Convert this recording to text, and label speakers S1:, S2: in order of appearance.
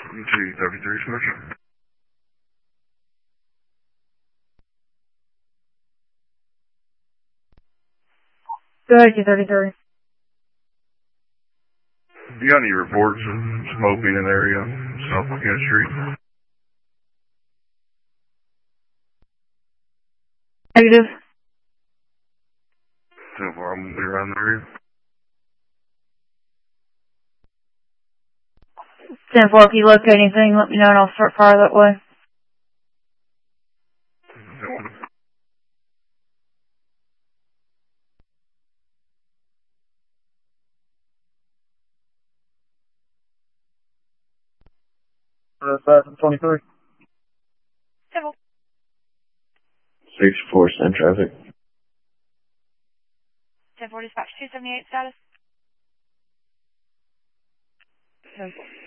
S1: G33 switch.
S2: 33.
S1: Do you got any reports of smoking in the area? South McKenna Street?
S2: Negative.
S1: 10-4, I'm gonna be around the area.
S2: 10-4, if you locate anything, let me know and I'll start fire that way.
S3: That's 23.
S2: 10-4.
S4: 6-4, send traffic.
S2: 10-4, dispatch 278 status. 10-4.